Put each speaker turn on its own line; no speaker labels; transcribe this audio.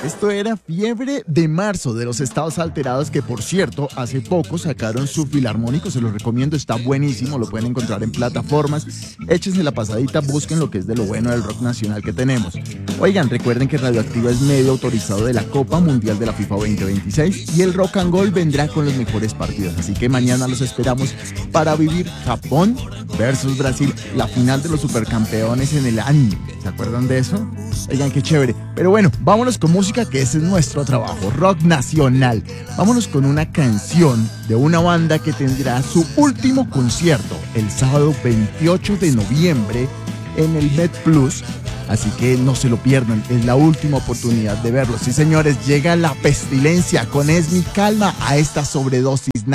Esto era Fiebre de Marzo de los Estados Alterados, que por cierto, hace poco sacaron su filarmónico, se los recomiendo, está buenísimo, lo pueden encontrar en plataformas. Échense la pasadita, busquen lo que es de lo bueno del rock nacional que tenemos. Oigan, recuerden que Radioactiva es medio autorizado de la Copa Mundial de la FIFA 2026 y el Rock and Roll vendrá con los mejores partidos, así que mañana los esperamos para vivir Japón versus Brasil, la final de los supercampeones en el anime. ¿Se acuerdan de eso? Oigan, qué chévere. Pero bueno, vámonos con música, que ese es nuestro trabajo, rock nacional. Vámonos con una canción de una banda que tendrá su último concierto el sábado 28 de noviembre en el Med Plus. Así que no se lo pierdan, es la última oportunidad de verlos. Sí, señores, llega La Pestilencia con Es mi calma a esta sobredosis.